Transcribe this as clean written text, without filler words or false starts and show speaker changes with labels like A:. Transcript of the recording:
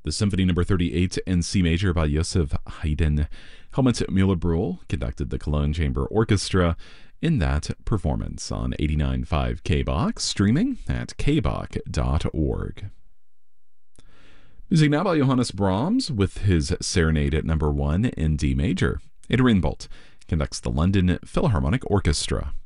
A: The Symphony No. 38 in C major by Joseph Haydn. Helmut Müller-Brühl conducted the Cologne Chamber Orchestra in that performance on 89.5 KBOX, streaming at kbok.org. Music now by Johannes Brahms with his Serenade at No. 1 in D major. Ada Ringbolt conducts the London Philharmonic Orchestra.